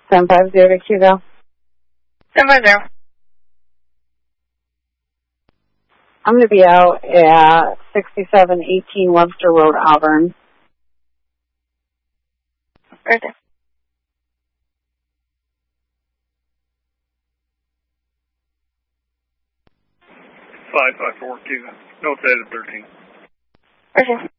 750 to Hugo. 750. I'm going to be out at 6718 Webster Road, Auburn. Right there. 554 Cuba. North side of 13. Right there.